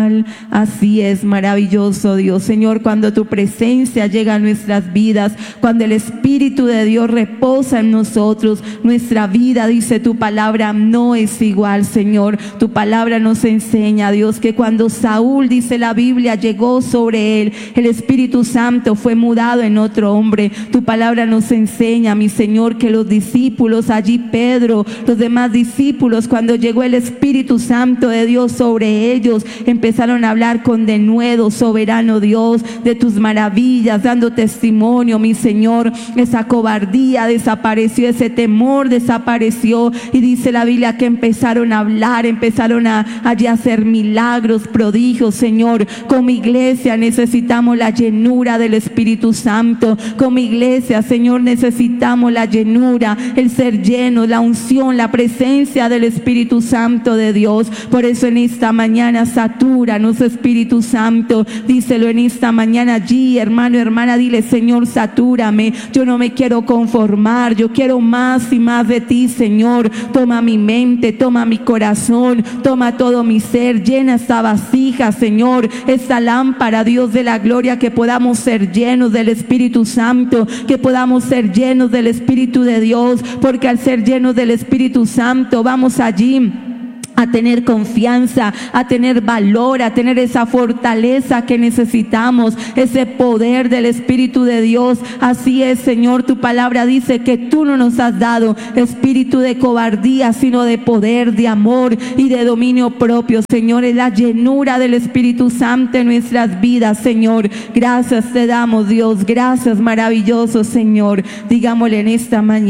igual. Así es, maravilloso Dios. Señor, cuando tu presencia llega a nuestras vidas, cuando el Espíritu de Dios reposa en nosotros, nuestra vida, dice tu palabra, no es igual, Señor. Tu palabra nos enseña, Dios, que cuando Saúl, dice la Biblia, llegó sobre él, el Espíritu Santo fue mudado en otro hombre. Tu palabra nos enseña, mi Señor, que los discípulos, allí Pedro, los demás discípulos, cuando llegó el Espíritu Santo de Dios sobre ellos, empezaron a hablar con denuedo, soberano Dios, de tus maravillas, dando testimonio, mi Señor. Esa cobardía desapareció, ese temor desapareció, y dice la Biblia que empezaron a hablar, empezaron allí a hacer milagros, prodigios, Señor. Como iglesia necesitamos la llenura del Espíritu Santo. Como iglesia, Señor, necesitamos la llenura, el ser llenos, la unción, la presencia del Espíritu Santo de Dios. Por eso en esta mañana, satúranos, Espíritu Santo. Díselo en esta mañana allí, hermano, hermana, dile: Señor, satúrame. Yo no me quiero conformar, yo quiero más y más de ti, Señor. Toma mi mente, toma mi corazón, toma todo mi ser, llena esta vasija, Señor, esta lámpara, Dios de la gloria, que podamos ser llenos del Espíritu Santo, que podamos ser llenos del Espíritu de Dios, porque al ser llenos del Espíritu Santo vamos allí a tener confianza, a tener valor, a tener esa fortaleza que necesitamos, ese poder del Espíritu de Dios. Así es, Señor, tu palabra dice que tú no nos has dado espíritu de cobardía, sino de poder, de amor y de dominio propio. Señor, es la llenura del Espíritu Santo en nuestras vidas, Señor. Gracias te damos, Dios. Gracias, maravilloso Señor. Digámosle en esta mañana.